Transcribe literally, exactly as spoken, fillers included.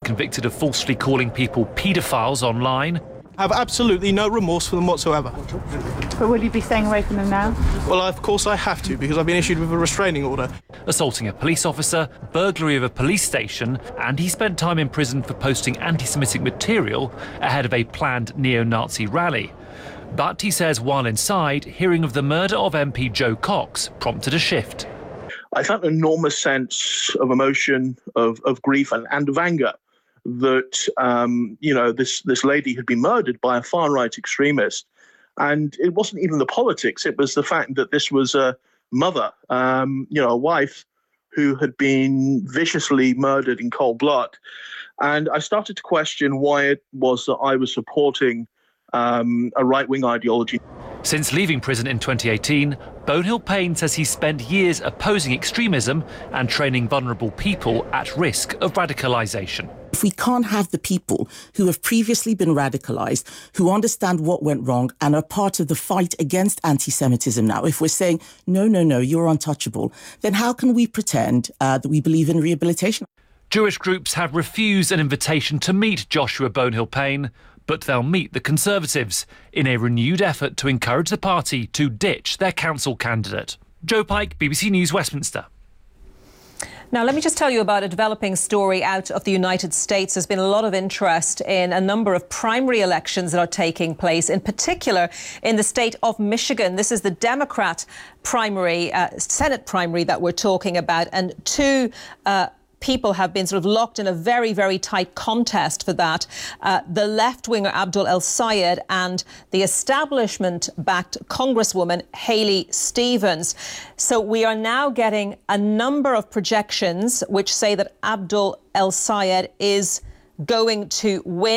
convicted of falsely calling people paedophiles online. I have absolutely no remorse for them whatsoever. But will you be staying away from them now? Well, of course I have to, because I've been issued with a restraining order. Assaulting a police officer, burglary of a police station, and he spent time in prison for posting anti-Semitic material ahead of a planned neo-Nazi rally. But he says while inside, hearing of the murder of M P Jo Cox prompted a shift. I felt an enormous sense of emotion, of, of grief and, and of anger that, um, you know, this, this lady had been murdered by a far-right extremist. And it wasn't even the politics, it was the fact that this was a mother, um, you know, a wife who had been viciously murdered in cold blood. And I started to question why it was that I was supporting um, a right-wing ideology. Since leaving prison in twenty eighteen, Bonehill Payne says he spent years opposing extremism and training vulnerable people at risk of radicalisation. If we can't have the people who have previously been radicalised, who understand what went wrong and are part of the fight against anti-Semitism now, if we're saying, no, no, no, you're untouchable, then how can we pretend uh, that we believe in rehabilitation? Jewish groups have refused an invitation to meet Joshua Bonehill Payne, but they'll meet the Conservatives in a renewed effort to encourage the party to ditch their council candidate. Joe Pike, B B C News, Westminster. Now, let me just tell you about a developing story out of the United States. There's been a lot of interest in a number of primary elections that are taking place, in particular in the state of Michigan. This is the Democrat primary, uh, Senate primary that we're talking about, and two uh, people have been sort of locked in a very, very tight contest for that. Uh, the left-winger Abdul El-Sayed and the establishment-backed Congresswoman Haley Stevens. So we are now getting a number of projections which say that Abdul El-Sayed is going to win.